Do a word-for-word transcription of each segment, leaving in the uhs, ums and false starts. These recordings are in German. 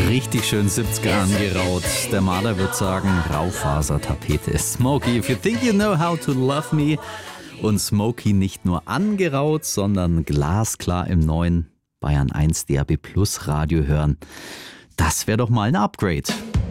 Richtig schön siebziger angeraut. Der Maler wird sagen, Raufasertapete. Smokey, if you think you know how to love me. Und Smokey nicht nur angeraut, sondern glasklar im neuen Bayern eins D A B Plus Radio hören. Das wäre doch mal ein Upgrade.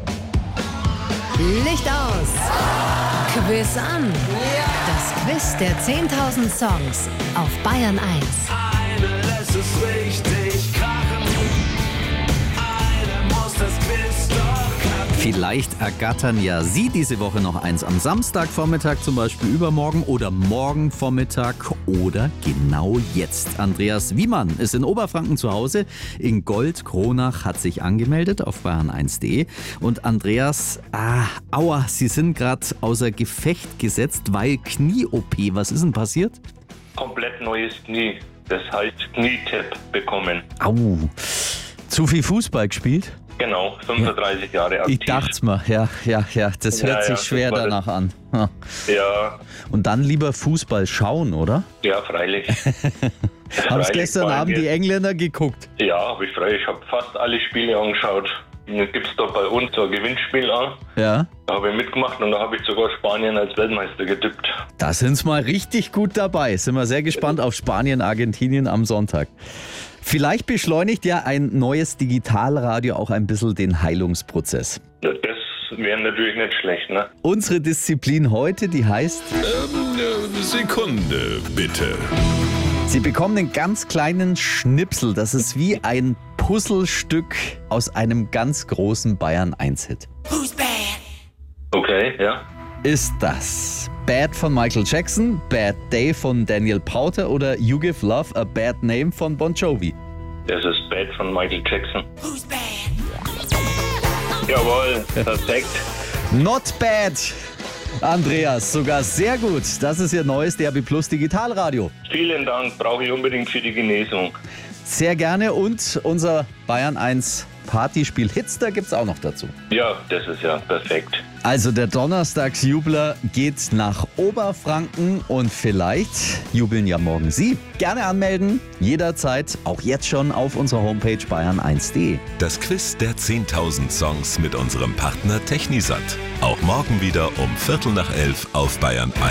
Licht aus! Quiz an! Das Quiz der zehntausend Songs auf Bayern eins. Eine lässt es richtig krachen. Eine muss das Quiz doch kacken. Vielleicht ergattern ja Sie diese Woche noch eins am Samstagvormittag, zum Beispiel übermorgen oder morgen Vormittag oder genau jetzt. Andreas Wiemann ist in Oberfranken zu Hause. In Gold-Kronach hat sich angemeldet auf bayern eins punkt de. Und Andreas, ah, aua, Sie sind gerade außer Gefecht gesetzt, weil Knie-O P. Was ist denn passiert? Komplett neues Knie. Das heißt Knietipp bekommen. Au, zu viel Fußball gespielt? Genau, fünfunddreißig Jahre aktiv. Ich dachte mir, ja, ja, ja, das hört Ja, sich ja, schwer das war danach an. Ja. Ja, Und dann lieber Fußball schauen, oder? ja, freilich. Haben es Freilich, gestern weil Abend die wir- Engländer geguckt? Ja, habe ich freilich. Ich habe fast alle Spiele angeschaut. Dann gibt es da bei uns so ein Gewinnspiel an. Ja. Da habe ich mitgemacht und da habe ich sogar Spanien als Weltmeister getippt. Da sind sie mal richtig gut dabei. Sind wir sehr gespannt auf Spanien, Argentinien am Sonntag. Vielleicht beschleunigt ja ein neues Digitalradio auch ein bisschen den Heilungsprozess. Das wäre natürlich nicht schlecht, ne? Unsere Disziplin heute, die heißt, Ähm, äh, Sekunde, bitte. Sie bekommen einen ganz kleinen Schnipsel. Das ist wie ein Puzzlestück aus einem ganz großen Bayern eins Hit. Okay, ja. Ist das Bad von Michael Jackson, Bad Day von Daniel Powter oder You Give Love a Bad Name von Bon Jovi? Das ist Bad von Michael Jackson. Jawohl, perfekt. Not bad, Andreas, sogar sehr gut. Das ist Ihr neues D A B Plus Digitalradio. Vielen Dank, brauche ich unbedingt für die Genesung. Sehr gerne und unser Bayern eins Partyspiel Hits, da gibt's auch noch dazu. Ja, das ist ja perfekt. Also der Donnerstagsjubler geht nach Oberfranken und vielleicht jubeln ja morgen Sie. Gerne anmelden, jederzeit, auch jetzt schon auf unserer Homepage bayern eins punkt de. Das Quiz der zehntausend Songs mit unserem Partner Technisat. Auch morgen wieder um Viertel nach elf auf Bayern eins.